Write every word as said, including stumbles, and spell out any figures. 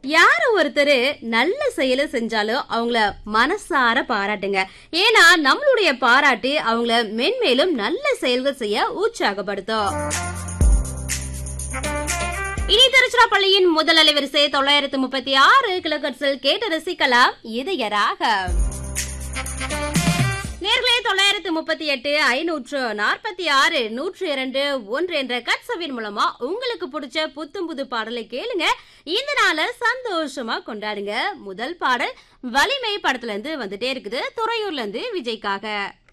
யாரு ஒருத்தரு நல்ல செயலை செஞ்சாலும் அவங்கள மனசார பாராட்டுங்க. ஏன்னா நம்மளுடைய பாராட்டு அவங்கள மென்மேலும் நல்ல செயல்கள் செய்ய உற்சாகப்படுத்தும். இனி திருச்சிராப்பள்ளியின் முதல் அலைவரிசை தொள்ளாயிரத்து முப்பத்தி ஆறு கிலோகட்ஸில் கேட்டு ரசிக்கலாம் இதயராக. நேர்களே, தொள்ளாயிரத்து முப்பத்தி எட்டு ஐநூற்று நாற்பத்தி ஆறு நூற்று இரண்டு ஒன்று என்ற கட்சவின் மூலமா உங்களுக்கு பிடிச்ச புத்தும் புது பாடலை கேளுங்க. இந்த நாள சந்தோஷமா கொண்டாடுங்க. முதல் பாடல் வலிமை படத்துல இருந்து வந்துட்டே இருக்குது. துறையூர்ல இருந்து விஜய்க்காக.